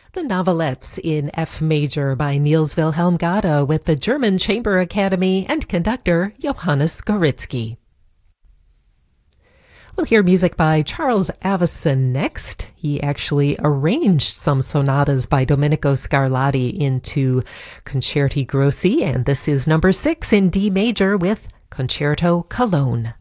The Novelettes in F major by Niels Wilhelm Gade with the German Chamber Academy and conductor Johannes Goritzky. We'll hear music by Charles Avison next. He actually arranged some sonatas by Domenico Scarlatti into concerti grossi, and this is number 6 in D major with Concerto Cologne.